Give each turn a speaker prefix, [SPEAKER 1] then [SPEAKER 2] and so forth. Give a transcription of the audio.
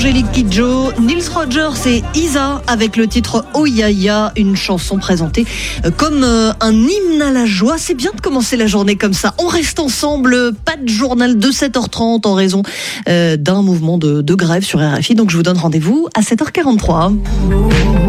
[SPEAKER 1] Angélique Kidjo, Nils Rogers et Isa avec le titre Oh Ya Ya, une chanson présentée comme un hymne à la joie. C'est bien de commencer la journée comme ça. On reste ensemble, pas de journal de 7h30 en raison d'un mouvement de grève sur RFI. Donc je vous donne rendez-vous à 7h43.